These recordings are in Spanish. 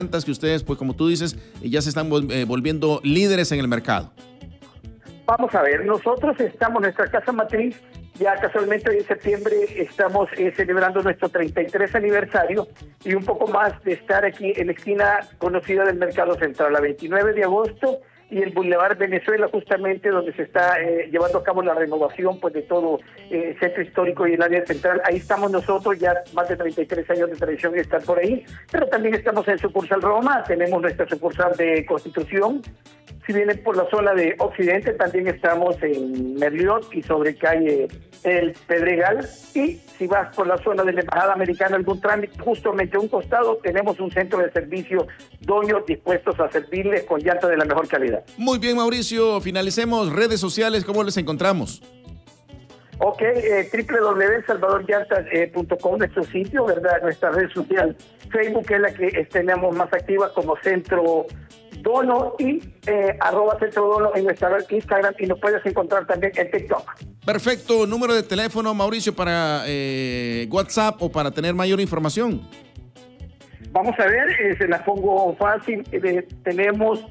que ustedes, pues como tú dices, ya se están volviendo líderes en el mercado? Vamos a ver, nosotros estamos, nuestra casa matriz, ya casualmente hoy en septiembre estamos celebrando nuestro 33 aniversario y un poco más de estar aquí en la esquina conocida del Mercado Central, la 29 de agosto y el Boulevard Venezuela, justamente donde se está llevando a cabo la renovación pues de todo el centro histórico y el área central. Ahí estamos nosotros, ya más de 33 años de tradición de estar por ahí, pero también estamos en sucursal Roma, tenemos nuestra sucursal de Constitución. Si vienen por la zona de Occidente, también estamos en Merliot y sobre calle El Pedregal. Y si vas por la zona de la Embajada Americana, algún trámite, justamente a un costado, tenemos un centro de servicio Doño dispuestos a servirles con llantas de la mejor calidad. Muy bien, Mauricio, finalicemos. Redes sociales, ¿cómo les encontramos? Ok, www.salvadorllantas.com, nuestro sitio, ¿verdad? Nuestra red social Facebook es la que tenemos más activa como Centro Dono y @Centro Dono en nuestra Instagram y nos puedes encontrar también en TikTok. Perfecto. Número de teléfono, Mauricio, para WhatsApp o para tener mayor información. Vamos a ver, se las pongo fácil. Tenemos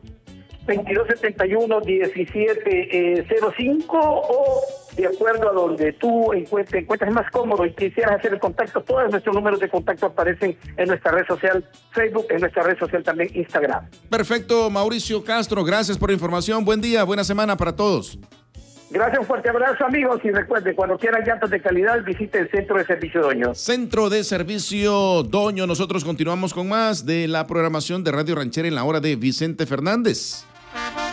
2271-1705 o de acuerdo a donde tú encuentres más cómodo y quisieras hacer el contacto, todos nuestros números de contacto aparecen en nuestra red social Facebook, en nuestra red social también Instagram. Perfecto, Mauricio Castro, gracias por la información. Buen día, buena semana para todos. Gracias, un fuerte abrazo, amigos, y recuerden, cuando quieran llantas de calidad, visite el Centro de Servicio Doño. Centro de Servicio Doño. Nosotros continuamos con más de la programación de Radio Ranchera en la hora de Vicente Fernández.